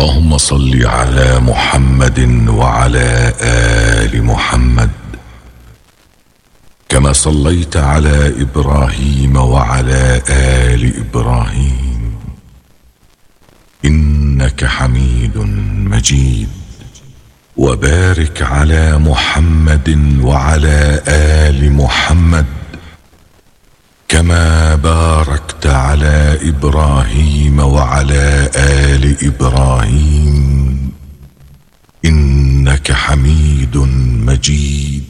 اللهم صل على محمد وعلى آل محمد كما صليت على إبراهيم وعلى آل إبراهيم إنك حميد مجيد. وبارك على محمد وعلى آل محمد كما باركت على إبراهيم وعلى آل إبراهيم إنك حميد مجيد.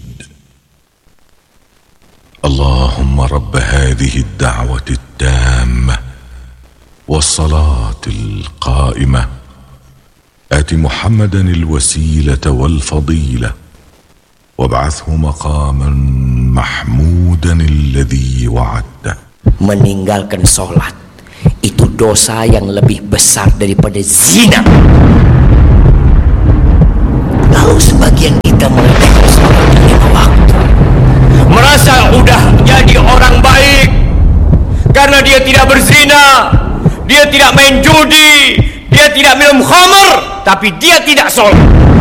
اللهم رب هذه الدعوة التامة والصلاة القائمة آت محمدا الوسيلة والفضيلة وابعثه مقاما محمودا الذي وعدته. Meninggalkan sholat itu dosa yang lebih besar daripada zina. Lalu sebagian kita meninggalkan sholat di lima waktu, merasa udah jadi orang baik karena dia tidak berzina, dia tidak main judi, dia tidak minum khamr, tapi dia tidak sholat.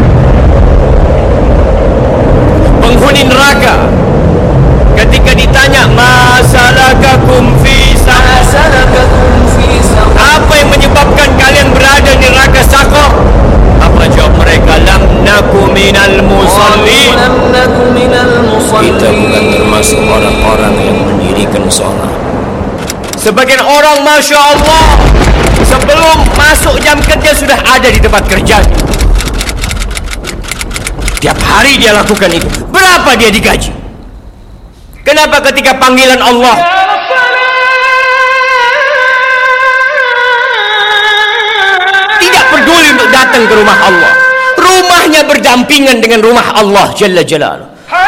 Penghuni neraka ketika ditanya masalakakum fi saqar, apa yang menyebabkan kalian berada di neraka Saqar? Apa jawab mereka? Lam naku minal musallin. Kita bukan termasuk orang-orang yang mendirikan sholat. Sebagian orang Masya Allah sebelum masuk jam kerja sudah ada di tempat kerja. Tiap hari dia lakukan itu. Berapa dia digaji? Kenapa ketika panggilan Allah tidak peduli untuk datang ke rumah Allah? Rumahnya berdampingan dengan rumah Allah Jalla Jalaluh.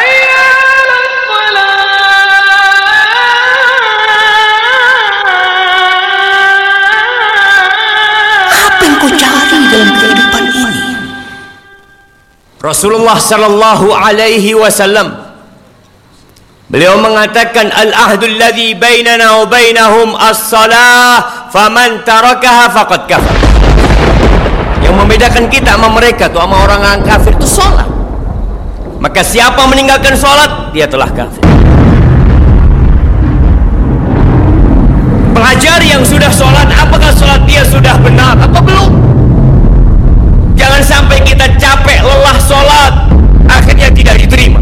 Apa yang kau cari dalam kehidupan ini? Rasulullah sallallahu alaihi wasallam beliau mengatakan al-ahdul ladzi bainana wa bainahum as-salah faman tarakaha faqad kafar. Yang membedakan kita sama mereka tuh sama orang kafir itu salat. Maka siapa meninggalkan salat dia telah kafir. Pelajari yang sudah salat, apakah salat dia sudah benar apa belum? Jangan sampai kita capek lelah sholat akhirnya tidak diterima.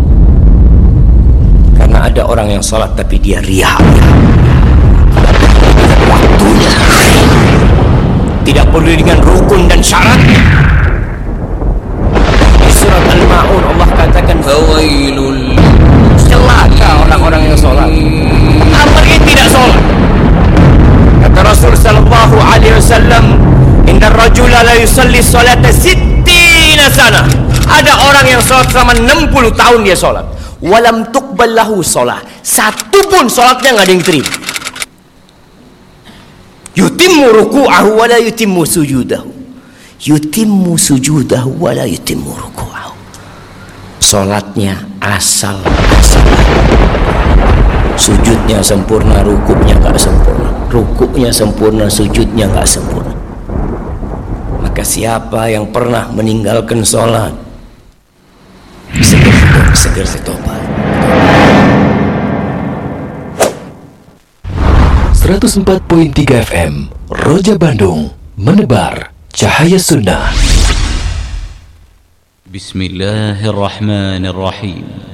Karena ada orang yang sholat tapi dia riya. Waktunya tidak perlu dengan rukun dan syaratnya. Di surat Al-Ma'un Allah katakan fawailul, celaka orang-orang yang sholat. Apalagi tidak sholat. Kata Rasul sallallahu alaihi wasallam, inna rajula la yusalli salata sittina sana. Ada orang yang sholat selama 60 tahun dia sholat. Walam tuqbal lahu sholat. Satu pun sholatnya nggak ada yang terima. Yutimmu ruku'ahu wa la yutimmu sujudahu. Yutimmu sujudahu wa la yutimmu ruku'ahu. Sholatnya asal-asalan. Sujudnya sempurna, rukuknya nggak sempurna. Rukuknya sempurna, sujudnya nggak sempurna. Maka siapa yang pernah meninggalkan sholat, segera bertobat. 104.3 FM Roja Bandung, menebar cahaya sunnah. Bismillahirrahmanirrahim.